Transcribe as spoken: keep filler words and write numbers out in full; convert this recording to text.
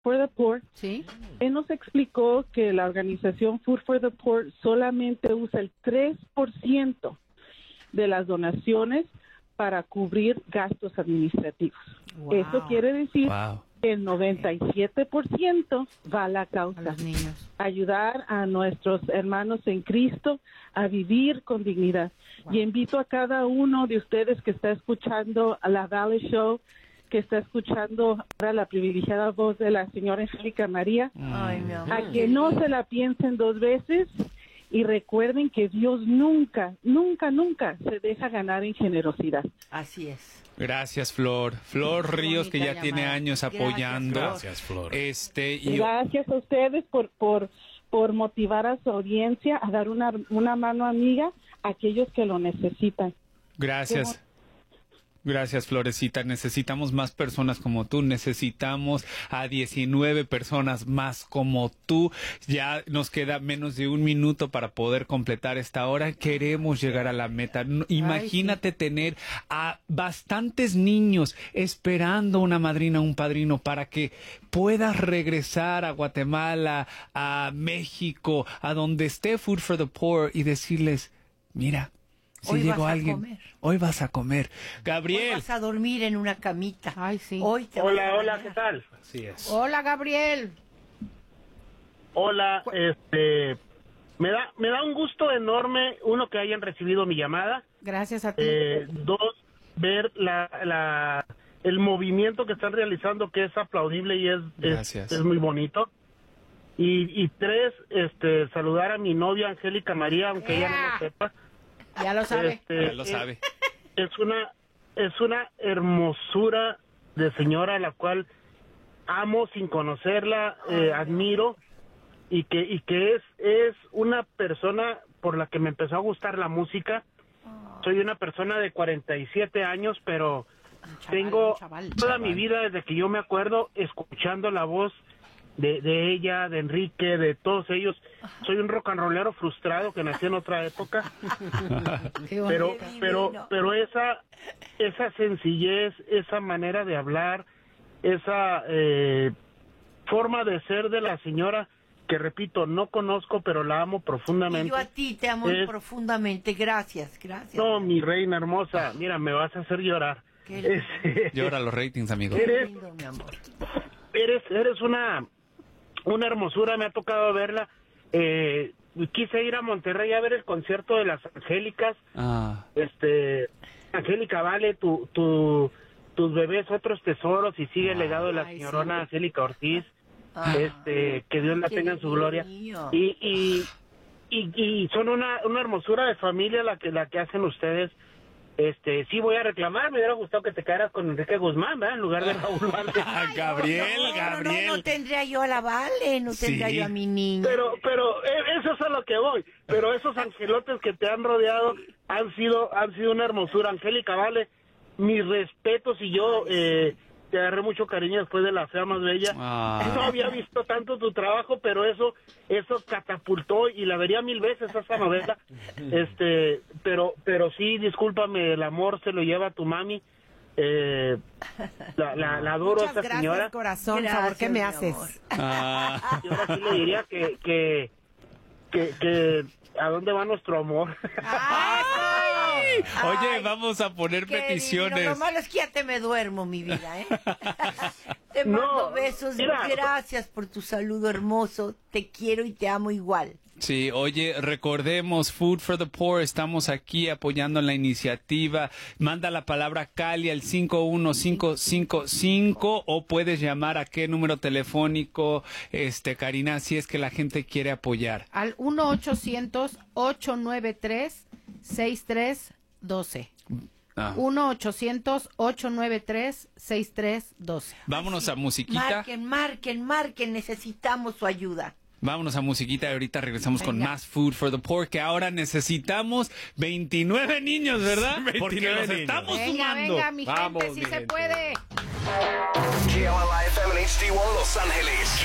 for the Poor, sí, él nos explicó que la organización Food for the Poor solamente usa el tres por ciento de las donaciones para cubrir gastos administrativos. Wow. Eso quiere decir Wow. que el noventa y siete por ciento va a la causa. a los niños. Ayudar a nuestros hermanos en Cristo a vivir con dignidad. Wow. Y invito a cada uno de ustedes que está escuchando a la Valley Show, que está escuchando ahora la privilegiada voz de la señora Angélica María, Ay, mi amor. a que no se la piensen dos veces y recuerden que Dios nunca, nunca, nunca se deja ganar en generosidad. Así es. Gracias, Flor. Flor Qué Ríos, que ya bonita tiene llamada. años Gracias, apoyando. Flor. Gracias, Flor. Este, y Gracias a ustedes por, por, por motivar a su audiencia a dar una, una mano amiga a aquellos que lo necesitan. gracias. Gracias, Florecita. Necesitamos más personas como tú. Necesitamos a diecinueve personas más como tú. Ya nos queda menos de un minuto para poder completar esta hora. Queremos llegar a la meta. No, imagínate sí. tener a bastantes niños esperando una madrina, un padrino para que puedas regresar a Guatemala, a México, a donde esté Food for the Poor y decirles, mira, si Hoy llegó vas a alguien, comer. hoy vas a comer. Hoy Gabriel. vas a dormir en una camita. Ay, sí. Hoy te Hola, vas a hola, bañar. ¿qué tal? Así es. Hola, Gabriel. Hola, este, me da, me da un gusto enorme, uno, que hayan recibido mi llamada, Gracias a ti. eh, dos, ver la, la, el movimiento que están realizando, que es aplaudible y es, es, Gracias. es muy bonito, y, y tres, este, saludar a mi novia Angélica María, aunque ella no lo sepa. Ya lo sabe. Este, Ya lo sabe. Es una, es una hermosura de señora, la cual amo sin conocerla, eh, admiro, y que y que es es una persona por la que me empezó a gustar la música. Soy una persona de cuarenta y siete años, pero chaval, tengo un chaval, toda chaval. mi vida, desde que yo me acuerdo, escuchando la voz de, de ella, de Enrique, de todos ellos. Soy un rock and rollero frustrado que nací en otra época. Qué pero bonito. pero divino. pero esa esa sencillez, esa manera de hablar, esa eh, forma de ser de la señora, que repito, no conozco, pero la amo profundamente. Y yo a ti te amo Es- profundamente. Gracias, gracias. No, mi reina hermosa, mira, me vas a hacer llorar. Qué lindo. Este, Llora los ratings, amigo. Qué eres- lindo, mi amor. eres eres una una hermosura, me ha tocado verla. Eh, quise ir a Monterrey a ver el concierto de las Angélicas. Ah, Este, Angélica, vale, tu, tu, tus bebés, otros tesoros, y sigue el legado de la Ay, señorona sí. Angélica Ortiz. Ah, este, que Dios la qué tenga en su gloria. mío. Y, y, y, y son una, una hermosura de familia la que, la que hacen ustedes. Este, sí voy a reclamar, me hubiera gustado que te quedaras con Enrique Guzmán, ¿verdad? En lugar de Raúl Vale. Ah, Gabriel, no, no, Gabriel. No, no tendría yo a la Vale, no tendría Sí. yo a mi niña. Pero, pero, eh, eso es a lo que voy. Pero esos angelotes que te han rodeado han sido, han sido una hermosura. Angélica, vale, mis respetos, y yo, eh, te agarré mucho cariño después de La Fea Más Bella. Ah. No había visto tanto tu trabajo, pero eso, eso catapultó, y la vería mil veces esa novela. Este, pero, pero sí, discúlpame, el amor se lo lleva tu mami. Eh, la, la, la adoro a Muchas esta gracias, señora. corazón. Gracias, Favor, ¿qué me mi haces? amor. Ah. Yo ahora sí le diría que, que, que, que, ¿a dónde va nuestro amor? Ay. Oye, Ay, vamos a poner Qué peticiones. divino. Lo malo es que ya te me duermo, mi vida, ¿eh? Te mando No, besos. mira. Gracias por tu saludo hermoso. Te quiero y te amo igual. Sí, oye, recordemos, Food for the Poor, estamos aquí apoyando la iniciativa. Manda la palabra Cali al cinco uno cinco cinco cinco, o puedes llamar a qué número telefónico, este, Karina, si es que la gente quiere apoyar. Al uno ochocientos, ocho nueve tres, seis tres uno dos. Ah. uno ochocientos, ocho nueve tres, seis tres uno dos. Vámonos a musiquita. Marquen, marquen, marquen. Necesitamos su ayuda. Vámonos a musiquita y ahorita regresamos con Venga. más Food for the Poor, que ahora necesitamos veintinueve niños, ¿verdad? Porque veintinueve los niños. estamos Venga, sumando. venga, mi Vamos, gente, sí mi se gente. puede. K L I F M en H D uno Los Ángeles.